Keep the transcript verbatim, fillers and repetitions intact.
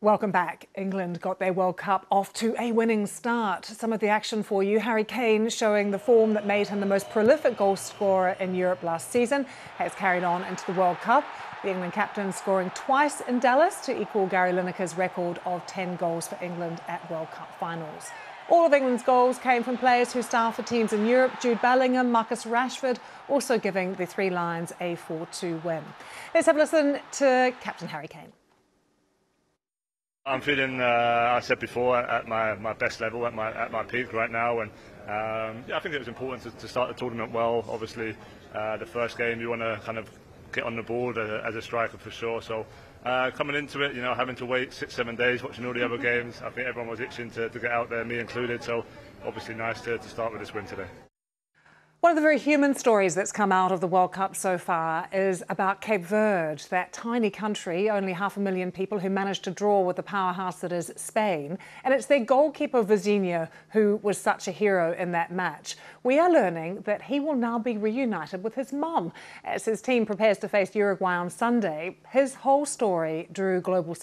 Welcome back. England got their World Cup off to a winning start. Some of the action for you. Harry Kane, showing the form that made him the most prolific goal scorer in Europe last season, has carried on into the World Cup. The England captain scoring twice in Dallas to equal Gary Lineker's record of ten goals for England at World Cup finals. All of England's goals came from players who star for teams in Europe. Jude Bellingham, Marcus Rashford, also giving the Three Lions a four two win. Let's have a listen to Captain Harry Kane. I'm feeling, uh, I said before, at my, my best level, at my at my peak right now, and um, yeah, I think it was important to, to start the tournament well. Obviously, uh, the first game you want to kind of get on the board as a, as a striker for sure. So uh, coming into it, you know, having to wait six, seven days, watching all the other games, I think everyone was itching to, to get out there, me included. So obviously nice to, to start with this win today. One of the very human stories that's come out of the World Cup so far is about Cape Verde, that tiny country, only half a million people, who managed to draw with the powerhouse that is Spain. And it's their goalkeeper, Vizinho, who was such a hero in that match. We are learning that he will now be reunited with his mum as his team prepares to face Uruguay on Sunday. His whole story drew global